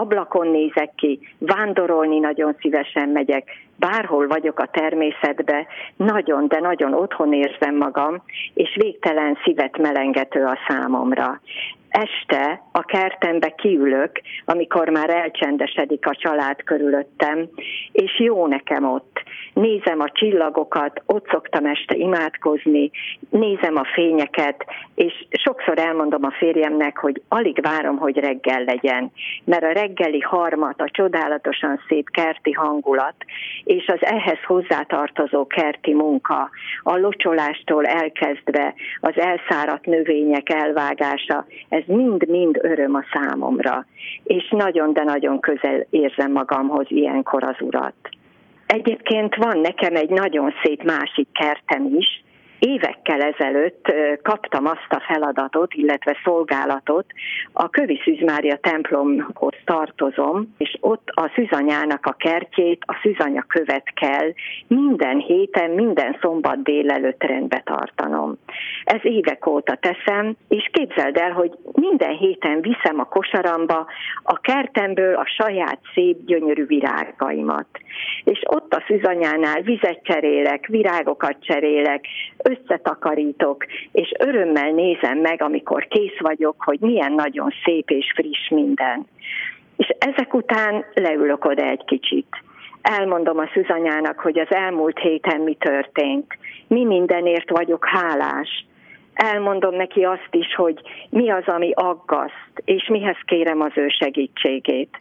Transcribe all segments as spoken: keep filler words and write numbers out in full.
ablakon nézek ki, vándorolni nagyon szívesen megyek, bárhol vagyok a természetbe, nagyon, de nagyon otthon érzem magam, és végtelen szívet melengető a számomra. Este a kertembe kiülök, amikor már elcsendesedik a család körülöttem, és jó nekem ott. Nézem a csillagokat, ott szoktam este imádkozni, nézem a fényeket, és sokszor elmondom a férjemnek, hogy alig várom, hogy reggel legyen, mert a reggeli harmat, a csodálatosan szép kerti hangulat, és az ehhez hozzátartozó kerti munka, a locsolástól elkezdve az elszáradt növények elvágása, ez mind-mind öröm a számomra, és nagyon, de nagyon közel érzem magamhoz ilyenkor az Urat. Egyébként van nekem egy nagyon szép másik kertem is. Évekkel ezelőtt kaptam azt a feladatot, illetve szolgálatot, a Kövi Szűz Mária templomhoz tartozom, és ott a Szűzanyának a kertjét, a Szűzanya követ kell minden héten, minden szombat délelőtt rendbe tartanom. Ez évek óta teszem, és képzeld el, hogy minden héten viszem a kosaramba a kertemből a saját szép, gyönyörű virágaimat. És ott a Szűzanyánál vizet cserélek, virágokat cserélek, összetakarítok, és örömmel nézem meg, amikor kész vagyok, hogy milyen nagyon szép és friss minden. És ezek után leülök oda egy kicsit. Elmondom a Szűzanyának, hogy az elmúlt héten mi történt, mi mindenért vagyok hálás. Elmondom neki azt is, hogy mi az, ami aggaszt, és mihez kérem az ő segítségét.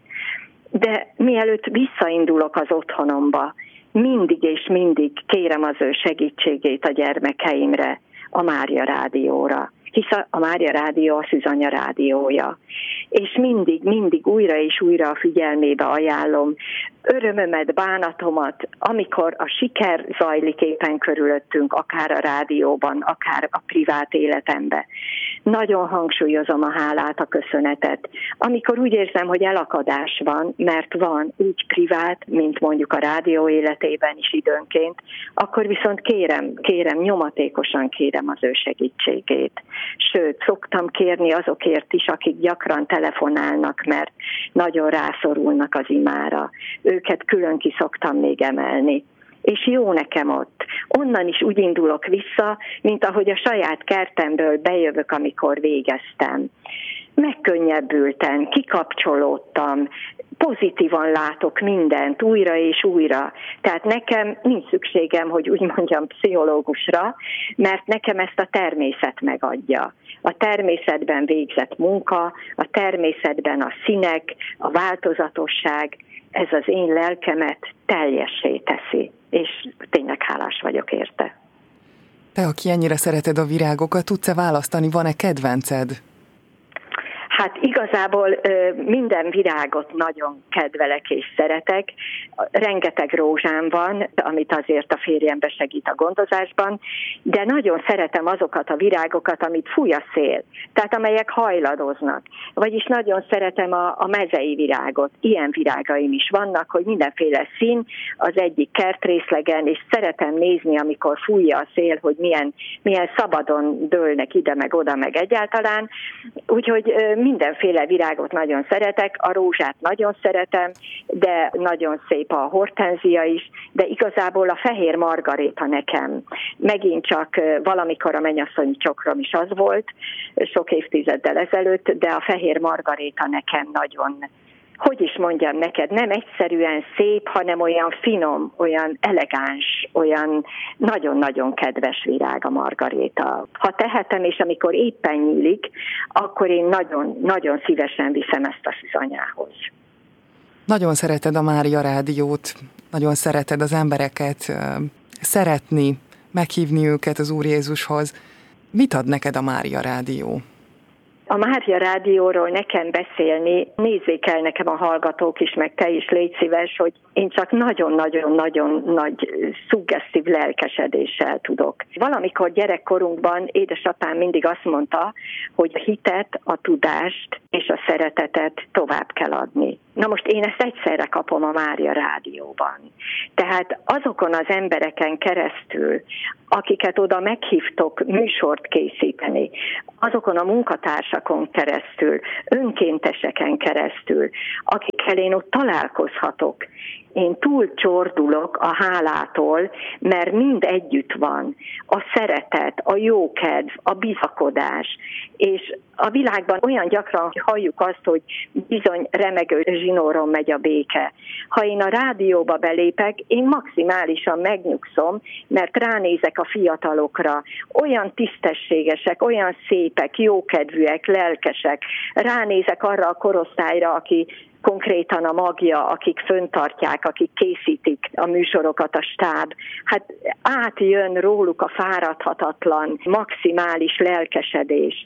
De mielőtt visszaindulok az otthonomba, mindig és mindig kérem az ő segítségét a gyermekeimre, a Mária Rádióra, hisz a Mária Rádió a Szűzanya rádiója. És mindig, mindig újra és újra a figyelmébe ajánlom örömömet, bánatomat, amikor a siker zajlik éppen körülöttünk, akár a rádióban, akár a privát életemben. Nagyon hangsúlyozom a hálát, a köszönetet. Amikor úgy érzem, hogy elakadás van, mert van úgy privát, mint mondjuk a rádió életében is időnként, akkor viszont kérem, kérem, nyomatékosan kérem az ő segítségét. Sőt, szoktam kérni azokért is, akik gyakran telefonálnak, mert nagyon rászorulnak az imára. Őket külön ki szoktam még emelni. És jó nekem ott. Onnan is úgy indulok vissza, mint ahogy a saját kertemből bejövök, amikor végeztem. Megkönnyebbültem, kikapcsolódtam, pozitívan látok mindent újra és újra. Tehát nekem nincs szükségem, hogy úgy mondjam, pszichológusra, mert nekem ezt a természet megadja. A természetben végzett munka, a természetben a színek, a változatosság, ez az én lelkemet teljessé teszi, és tényleg hálás vagyok érte. Te, aki ennyire szereted a virágokat, tudsz-e választani, van-e kedvenced? Hát igazából minden virágot nagyon kedvelek és szeretek. Rengeteg rózsám van, amit azért a férjembe segít a gondozásban, de nagyon szeretem azokat a virágokat, amit fúj a szél, tehát amelyek hajladoznak. Vagyis nagyon szeretem a, a mezei virágot. Ilyen virágaim is vannak, hogy mindenféle szín az egyik kertrészlegen, és szeretem nézni, amikor fújja a szél, hogy milyen, milyen szabadon dőlnek ide meg oda meg egyáltalán. Úgyhogy mindenféle virágot nagyon szeretek, a rózsát nagyon szeretem, de nagyon szép a hortenzia is, de igazából a fehér margaréta nekem. Megint csak valamikor a mennyasszonyi csokrom is az volt, sok évtizeddel ezelőtt, de a fehér margaréta nekem nagyon, hogy is mondjam neked, nem egyszerűen szép, hanem olyan finom, olyan elegáns, olyan nagyon-nagyon kedves virág a margaréta. Ha tehetem, és amikor éppen nyílik, akkor én nagyon-nagyon szívesen viszem ezt a Szűzanyához. Nagyon szereted a Mária Rádiót, nagyon szereted az embereket szeretni, meghívni őket az Úr Jézushoz. Mit ad neked a Mária Rádió? A Mária Rádióról nekem beszélni, nézzék el nekem a hallgatók is, meg te is légy szíves, hogy én csak nagyon-nagyon-nagyon nagy szuggesztív lelkesedéssel tudok. Valamikor gyerekkorunkban édesapám mindig azt mondta, hogy a hitet, a tudást és a szeretetet tovább kell adni. Na most én ezt egyszerre kapom a Mária Rádióban. Tehát azokon az embereken keresztül, akiket oda meghívtok műsort készíteni, azokon a munkatársakon keresztül, önkénteseken keresztül, akikkel én ott találkozhatok, én túl csordulok a hálától, mert mind együtt van. A szeretet, a jókedv, a bizakodás. És a világban olyan gyakran halljuk azt, hogy bizony remegő zsinóron megy a béke. Ha én a rádióba belépek, én maximálisan megnyugszom, mert ránézek a fiatalokra. Olyan tisztességesek, olyan szépek, jókedvűek, lelkesek. Ránézek arra a korosztályra, aki konkrétan a magja, akik föntartják, akik készítik a műsorokat, a stáb. Hát átjön róluk a fáradhatatlan, maximális lelkesedés.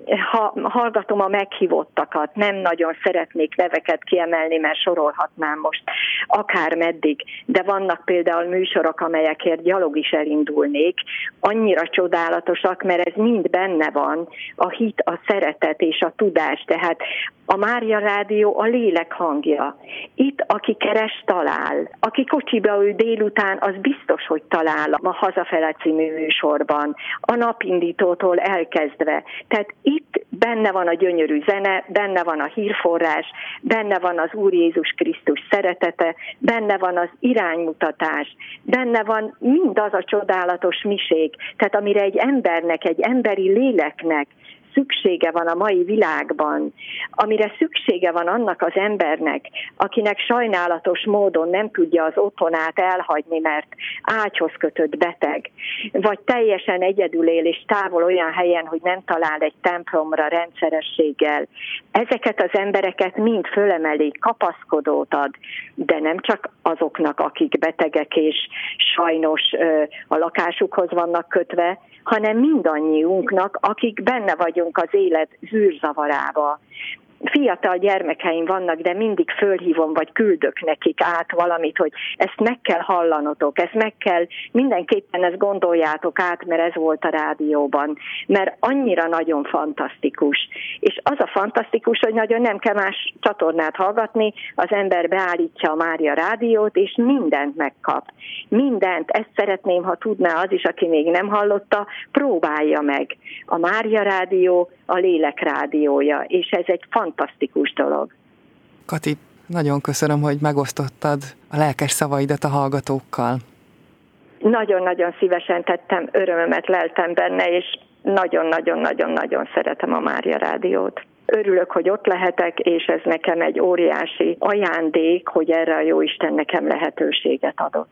Ha hallgatom a meghívottakat, nem nagyon szeretnék neveket kiemelni, mert sorolhatnám most akár meddig, de vannak például műsorok, amelyekért gyalog is elindulnék, annyira csodálatosak, mert ez mind benne van, a hit, a szeretet és a tudás, tehát a Mária Rádió a lélek hangja. Itt, aki keres, talál. Aki kocsiba ül délután, az biztos, hogy talál a Hazafele című műsorban, a napindítótól elkezdve. Tehát itt benne van a gyönyörű zene, benne van a hírforrás, benne van az Úr Jézus Krisztus szeretete, benne van az iránymutatás, benne van mindaz a csodálatos miség, tehát amire egy embernek, egy emberi léleknek szüksége van a mai világban, amire szüksége van annak az embernek, akinek sajnálatos módon nem tudja az otthonát elhagyni, mert ágyhoz kötött beteg, vagy teljesen egyedül él és távol olyan helyen, hogy nem talál egy templomra rendszerességgel. Ezeket az embereket mind fölemeli, kapaszkodót ad, de nem csak azoknak, akik betegek és sajnos a lakásukhoz vannak kötve, hanem mindannyiunknak, akik benne vagyunk az élet zűrzavarába. Fiatal gyermekeim vannak, de mindig fölhívom, vagy küldök nekik át valamit, hogy ezt meg kell hallanotok, ezt meg kell, mindenképpen ezt gondoljátok át, mert ez volt a rádióban, mert annyira nagyon fantasztikus. És az a fantasztikus, hogy nagyon nem kell más csatornát hallgatni, az ember beállítja a Mária Rádiót, és mindent megkap. Mindent, ezt szeretném, ha tudná az is, aki még nem hallotta, próbálja meg. A Mária Rádió a lélek rádiója, és ez egy fantasztikus dolog. Kati, nagyon köszönöm, hogy megosztottad a lelkes szavaidat a hallgatókkal. Nagyon-nagyon szívesen tettem, örömömet leltem benne, és nagyon-nagyon-nagyon-nagyon szeretem a Mária Rádiót. Örülök, hogy ott lehetek, és ez nekem egy óriási ajándék, hogy erre a Jóisten nekem lehetőséget adott.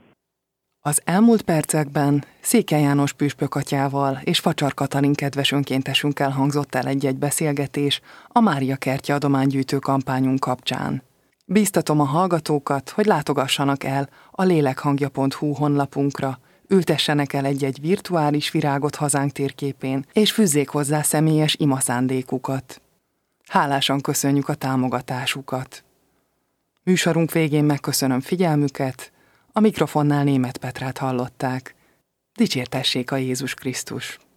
Az elmúlt percekben Székely János püspök atyával és Facsar Katalin kedves önkéntesünkkel hangzott el egy-egy beszélgetés a Mária Kertje adománygyűjtő kampányunk kapcsán. Bíztatom a hallgatókat, hogy látogassanak el a lélekhangja pont hu honlapunkra, ültessenek el egy-egy virtuális virágot hazánk térképén, és fűzzék hozzá személyes imaszándékukat. Hálásan köszönjük a támogatásukat. Műsorunk végén megköszönöm figyelmüket, a mikrofonnál Németh Petrát hallották. Dicsértessék a Jézus Krisztus!